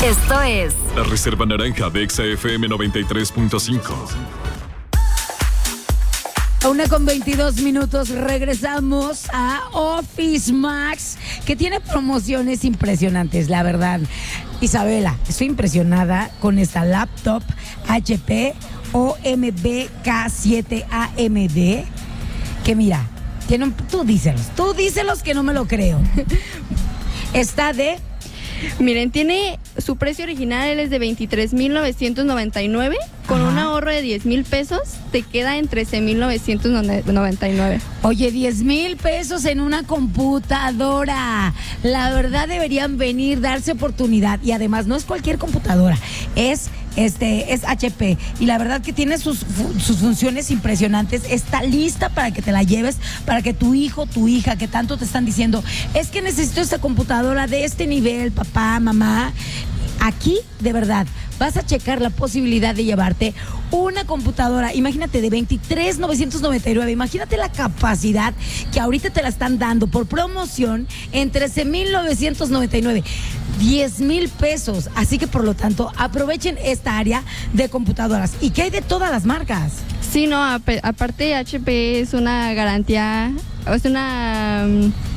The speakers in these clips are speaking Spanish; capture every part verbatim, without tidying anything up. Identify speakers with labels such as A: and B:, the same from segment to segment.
A: Esto es
B: La Reserva Naranja de Exa F M noventa y tres punto cinco.
C: A una con veintidós minutos regresamos a Office Max, que tiene promociones impresionantes, la verdad. Isabela, estoy impresionada con esta laptop H P O M B K siete A M D, que mira, tiene un, tú díselos, tú díselos que no me lo creo. Está de...
D: Miren, tiene su precio original, él es de veintitrés mil novecientos noventa y nueve. Con Ajá. un ahorro de diez mil pesos, te queda en trece mil novecientos noventa y nueve.
C: Oye, diez mil pesos en una computadora. La verdad deberían venir, darse oportunidad. Y además no es cualquier computadora, es... Este es H P y la verdad que tiene sus, sus funciones impresionantes. Está lista para que te la lleves, para que tu hijo, tu hija, que tanto te están diciendo, es que necesito esta computadora de este nivel, papá, mamá. Aquí, de verdad, vas a checar la posibilidad de llevarte una computadora, imagínate, de veintitrés mil novecientos noventa y nueve. Imagínate la capacidad que ahorita te la están dando por promoción en trece mil novecientos noventa y nueve. diez mil pesos. Así que, por lo tanto, aprovechen esta área de computadoras. ¿Y qué hay de todas las marcas?
D: Sí, no, aparte H P es una garantía, es una...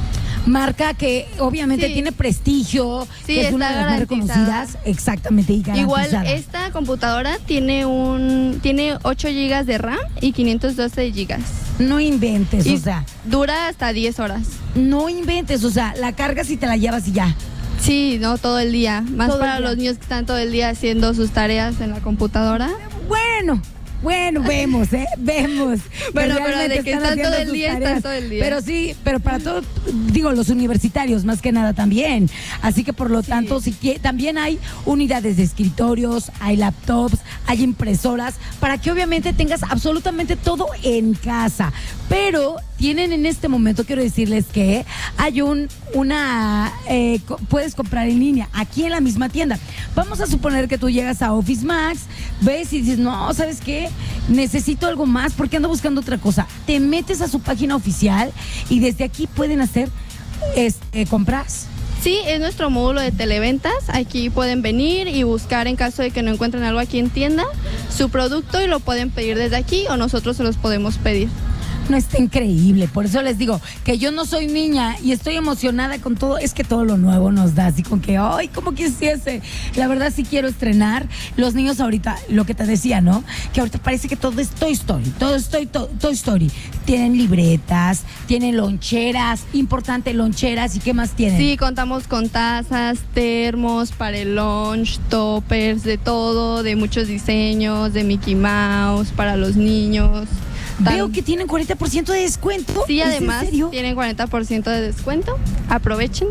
C: marca que obviamente sí. tiene prestigio,
D: sí,
C: que es una de las más reconocidas, exactamente, y garantizada.
D: Igual esta computadora tiene un tiene ocho gigas de RAM y quinientos doce gigas.
C: No inventes,
D: y
C: o sea,
D: dura hasta diez horas.
C: No inventes, o sea, la cargas y te la llevas y ya.
D: Sí, no, todo el día, más
C: todo
D: para los niños que están todo el día haciendo sus tareas en la computadora.
C: Bueno, Bueno, vemos, ¿eh? Vemos.
D: Bueno, pero de que están todo el día, están todo el día.
C: Pero sí, pero para todos, digo, los universitarios más que nada también. Así que por lo sí. tanto, si que, también hay unidades de escritorios, hay laptops, hay impresoras, para que obviamente tengas absolutamente todo en casa. Pero tienen en este momento, quiero decirles que hay un, una, eh, puedes comprar en línea, aquí en la misma tienda. Vamos a suponer que tú llegas a Office Max, ves y dices, no, ¿sabes qué? Necesito algo más porque ando buscando otra cosa. Te metes a su página oficial y desde aquí pueden hacer este, compras.
D: Sí, es nuestro módulo de televentas. Aquí pueden venir y buscar, en caso de que no encuentren algo aquí en tienda, su producto, y lo pueden pedir desde aquí o nosotros se los podemos pedir.
C: No, está increíble, por eso les digo que yo no soy niña y estoy emocionada con todo, es que todo lo nuevo nos da así con que, ay, ¿cómo quisiese? La verdad sí quiero estrenar. Los niños ahorita, lo que te decía, ¿no? Que ahorita parece que todo es Toy Story, todo es Toy, Toy, Toy Story. Tienen libretas, tienen loncheras, importante, loncheras, ¿y qué más tienen?
D: Sí, contamos con tazas, termos para el lunch, toppers, de todo, de muchos diseños, de Mickey Mouse, para los niños.
C: Veo que tienen cuarenta por ciento de descuento.
D: Sí, además tienen cuarenta por ciento de descuento. Aprovechen.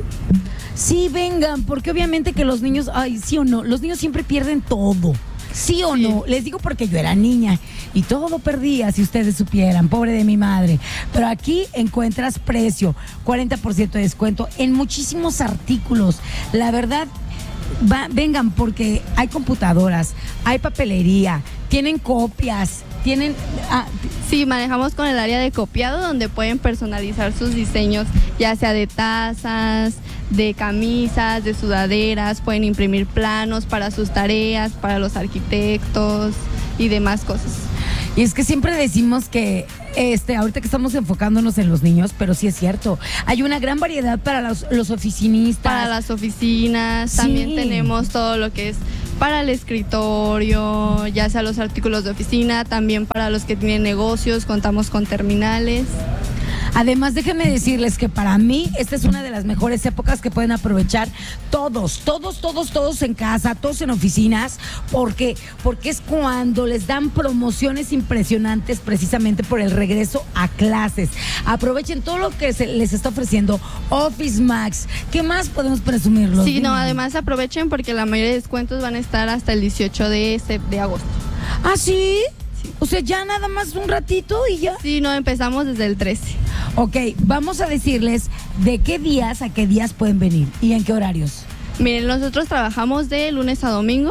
C: Sí, vengan, porque obviamente que los niños, ay, sí o no, los niños siempre pierden todo. ¿Sí o sí. no? Les digo porque yo era niña y todo perdía, si ustedes supieran, pobre de mi madre. Pero aquí encuentras precio, cuarenta por ciento de descuento en muchísimos artículos. La verdad, va, vengan, porque hay computadoras, hay papelería, tienen copias. Tienen, ah,
D: sí, manejamos con el área de copiado, donde pueden personalizar sus diseños, ya sea de tazas, de camisas, de sudaderas, pueden imprimir planos para sus tareas, para los arquitectos y demás cosas.
C: Y es que siempre decimos que este, ahorita que estamos enfocándonos en los niños, pero sí es cierto, hay una gran variedad para los, los oficinistas.
D: Para las oficinas, sí. También tenemos todo lo que es para el escritorio, ya sea los artículos de oficina, también para los que tienen negocios, contamos con terminales.
C: Además, déjenme decirles que para mí esta es una de las mejores épocas que pueden aprovechar todos, todos, todos, todos en casa, todos en oficinas, porque, porque es cuando les dan promociones impresionantes precisamente por el regreso a clases. Aprovechen todo lo que se les está ofreciendo Office Max. ¿Qué más podemos presumirlos?
D: Sí, no, además aprovechen porque la mayoría de descuentos van a estar hasta el dieciocho de agosto.
C: ¿Ah, sí? Sí. O sea, ya nada más un ratito y ya.
D: Sí, no, empezamos desde el trece.
C: Ok, vamos a decirles de qué días a qué días pueden venir y en qué horarios.
D: Miren, nosotros trabajamos de lunes a domingo.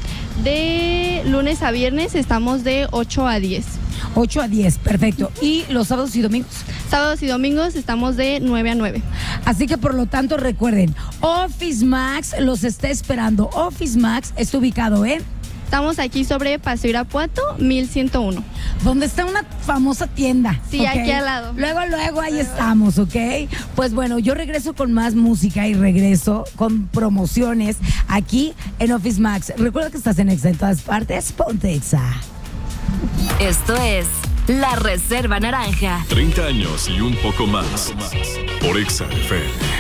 D: De lunes a viernes estamos de ocho a diez.
C: ocho a diez, perfecto. ¿Y los sábados y domingos?
D: Sábados y domingos estamos de nueve a nueve.
C: Así que por lo tanto recuerden, Office Max los está esperando. Office Max está ubicado en...
D: Estamos aquí sobre Paseo Irapuato, mil ciento uno.
C: Donde está una famosa tienda.
D: Sí,
C: ¿ok?
D: aquí al lado.
C: Luego, luego ahí estamos, ¿ok? Pues bueno, yo regreso con más música y regreso con promociones aquí en Office Max. Recuerda que estás en Exa en todas partes. Ponte Exa.
A: Esto es La Reserva Naranja.
B: treinta años y un poco más. Por Exa F M.